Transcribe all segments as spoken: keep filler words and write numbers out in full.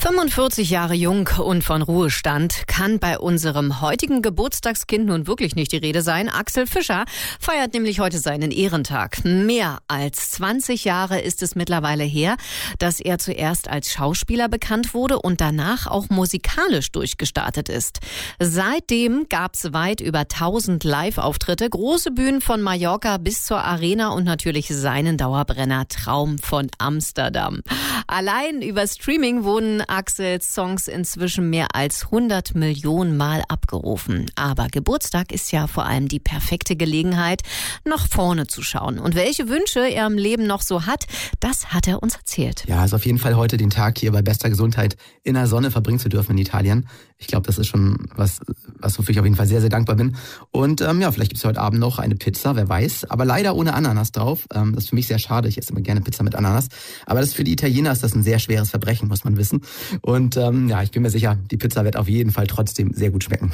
fünfundvierzig Jahre jung und von Ruhestand kann bei unserem heutigen Geburtstagskind nun wirklich nicht die Rede sein. Axel Fischer feiert nämlich heute seinen Ehrentag. Mehr als zwanzig Jahre ist es mittlerweile her, dass er zuerst als Schauspieler bekannt wurde und danach auch musikalisch durchgestartet ist. Seitdem gab es weit über tausend Live-Auftritte, große Bühnen von Mallorca bis zur Arena und natürlich seinen Dauerbrenner Traum von Amsterdam. Allein über Streaming wurden Axels Songs inzwischen mehr als hundert Millionen Mal abgerufen. Aber Geburtstag ist ja vor allem die perfekte Gelegenheit, nach vorne zu schauen. Und welche Wünsche er im Leben noch so hat, das hat er uns erzählt. Ja, also auf jeden Fall heute den Tag hier bei bester Gesundheit in der Sonne verbringen zu dürfen in Italien. Ich glaube, das ist schon was, was wofür ich auf jeden Fall sehr, sehr dankbar bin. Und ähm, ja, vielleicht gibt es heute Abend noch eine Pizza, wer weiß. Aber leider ohne Ananas drauf. Ähm, das ist für mich sehr schade. Ich esse immer gerne Pizza mit Ananas. Aber das ist für die Italiener ist das ein sehr schweres Verbrechen, muss man wissen. Und ähm, ja, ich bin mir sicher, die Pizza wird auf jeden Fall trotzdem sehr gut schmecken.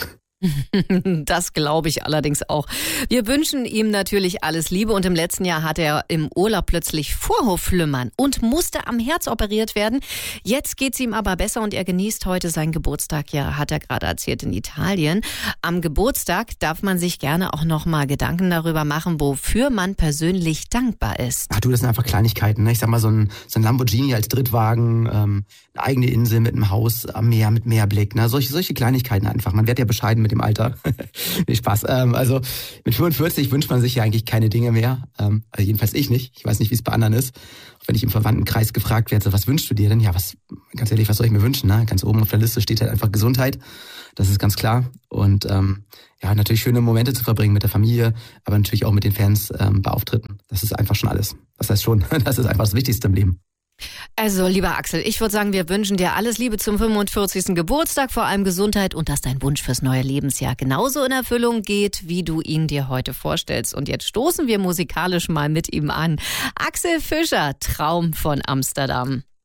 Das glaube ich allerdings auch. Wir wünschen ihm natürlich alles Liebe und im letzten Jahr hat er im Urlaub plötzlich Vorhofflimmern und musste am Herz operiert werden. Jetzt geht's ihm aber besser und er genießt heute seinen Geburtstag, ja, hat er gerade erzählt, in Italien. Am Geburtstag darf man sich gerne auch nochmal Gedanken darüber machen, wofür man persönlich dankbar ist. Ach du, das sind einfach Kleinigkeiten, ne? Ich sag mal, so ein, so ein Lamborghini als Drittwagen, ähm, eine eigene Insel mit einem Haus am Meer, mit Meerblick, ne? Solche, solche Kleinigkeiten einfach. Man wird ja bescheiden mit dem Alter. Nee, Spaß. Ähm, also mit fünfundvierzig wünscht man sich ja eigentlich keine Dinge mehr. Ähm, also jedenfalls ich nicht. Ich weiß nicht, wie es bei anderen ist. Auch wenn ich im Verwandtenkreis gefragt werde, so, was wünschst du dir denn? Ja, was, ganz ehrlich, was soll ich mir wünschen? Ne? Ganz oben auf der Liste steht halt einfach Gesundheit. Das ist ganz klar. Und ähm, ja, natürlich schöne Momente zu verbringen mit der Familie, aber natürlich auch mit den Fans ähm, bei Auftritten. Das ist einfach schon alles. Das heißt schon, das ist einfach das Wichtigste im Leben. Also, lieber Axel, ich würde sagen, wir wünschen dir alles Liebe zum fünfundvierzigsten Geburtstag, vor allem Gesundheit und dass dein Wunsch fürs neue Lebensjahr genauso in Erfüllung geht, wie du ihn dir heute vorstellst. Und jetzt stoßen wir musikalisch mal mit ihm an. Axel Fischer, Traum von Amsterdam.